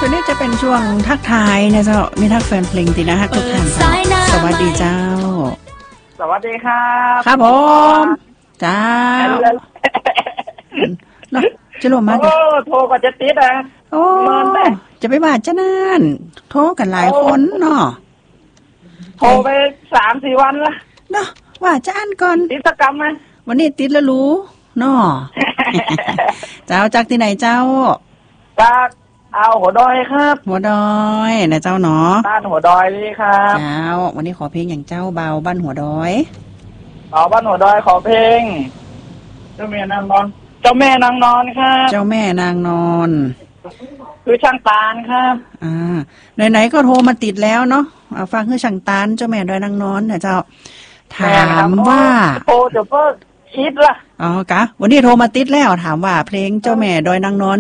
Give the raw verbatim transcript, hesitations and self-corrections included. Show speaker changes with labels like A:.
A: วนนี้จะเป็นช่วงทักทายนะเจ้ามีทักแฟนเพลงตีนะฮักทุกท่านสวัสดีเจ้า
B: สวัสดีครับ
A: ครับผมจ้าเนาะจะลงมา
B: โอ้โทรก็จะติดอ่ะ
A: โอ้จะไปบาดจะนั่นโทรกันหลายคนเนาะ
B: โทรไปสามสี่วันละ
A: เนาะว่าจะอันก่อน
B: ติดกรรมไหม
A: วันนี้ติดแล้วรู้เนาะเจ้าจากที่ไหนเจ้า
B: จากเอาหัวดอยครับ
A: หัวดอยนะเจ้าเนาะ
B: บ้านหัวดอยนี่ครับ
A: เจ้าวันนี้ขอเพลงอย่างเจ้าเบาบ้านหัวดอย
B: เอาบ้านหัวดอยขอเพลงเจ้าแม่นางนอนเจ้าแม่นางนอนครับ
A: เจ้าแม่นางนอน
B: คือช่างตาลครับ
A: อ่าไหนๆก็โทรมาติดแล้วเนาะเอาฟังคือช่างตาลเจ้าแม่ดอยนางนอนนะเจ้าถามว่า
B: โทรจะเพิ่งคิดล่ะ
A: อ๋อกะวันนี้โทรมาติดแล้วถามว่าเพลงเจ้าแม่ดอยนางนอน